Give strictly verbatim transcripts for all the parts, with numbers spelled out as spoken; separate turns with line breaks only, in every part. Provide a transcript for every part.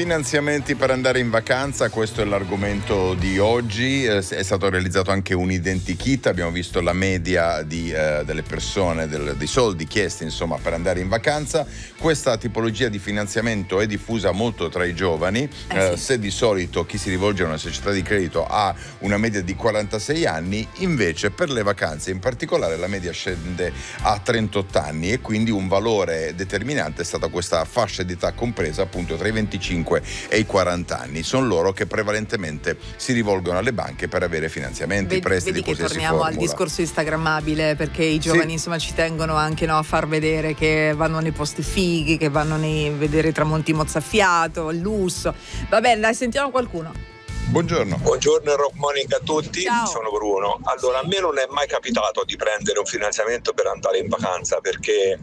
Finanziamenti per andare in vacanza, questo è l'argomento di oggi. È stato realizzato anche un identikit, abbiamo visto la media di, eh, delle persone, del, dei soldi chiesti insomma per andare in vacanza. Questa tipologia di finanziamento è diffusa molto tra i giovani, eh, eh, sì. Se di solito chi si rivolge a una società di credito ha una media di quarantasei anni, invece per le vacanze in particolare la media scende a trentotto anni e quindi un valore determinante è stata questa fascia di età compresa appunto tra i venticinque e i quaranta anni. Sono loro che prevalentemente si rivolgono alle banche per avere finanziamenti, vedi, prestiti,
vedi che
così
torniamo al discorso instagrammabile, perché i giovani sì. insomma ci tengono anche, no, a far vedere che vanno nei posti fighi, che vanno a vedere i tramonti mozzafiato, il lusso. Va bene, dai, sentiamo qualcuno.
Buongiorno.
Buongiorno Rock Morning a tutti.
Ciao.
Sono Bruno. Allora, a me non è mai capitato di prendere un finanziamento per andare in vacanza, perché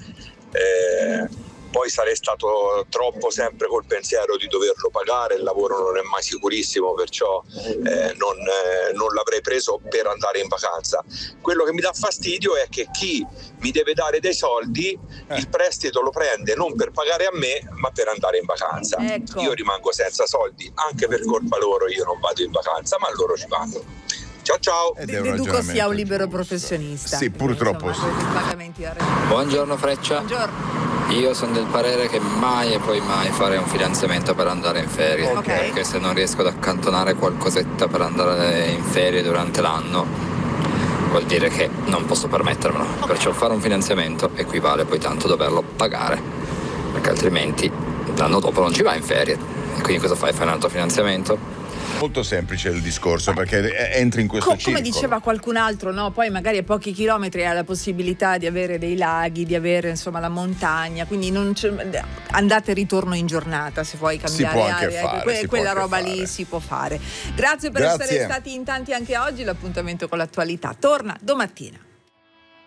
eh, poi sarei stato troppo sempre col pensiero di doverlo pagare, il lavoro non è mai sicurissimo, perciò eh, non, eh, non l'avrei preso per andare in vacanza. Quello che mi dà fastidio è che chi mi deve dare dei soldi, eh. il prestito lo prende non per pagare a me, ma per andare in vacanza.
Ecco.
Io rimango senza soldi, anche per colpa loro io non vado in vacanza, ma loro ci vanno. Ciao ciao.
Ed deduco sia un libero professionista.
Sì, purtroppo
insomma,
sì.
Buongiorno Freccia.
Buongiorno.
Io sono del parere che mai e poi mai fare un finanziamento per andare in ferie,
okay.
Perché se non riesco ad accantonare qualcosetta per andare in ferie durante l'anno vuol dire che non posso permettermelo, okay. Perciò fare un finanziamento equivale poi tanto doverlo pagare, perché altrimenti l'anno dopo non ci vai in ferie. E quindi cosa fai? Fai un altro finanziamento?
Molto semplice il discorso, perché entri in questo
Co-
circolo.
Come diceva qualcun altro, no? Poi magari a pochi chilometri hai la possibilità di avere dei laghi, di avere insomma la montagna, quindi non c'è, andate e ritorno in giornata se vuoi cambiare
si può anche
area,
fare,
que-
si
quella
può
roba
anche
lì
fare.
si può fare. Grazie per
Grazie.
essere stati in tanti anche oggi, l'appuntamento con l'attualità torna domattina.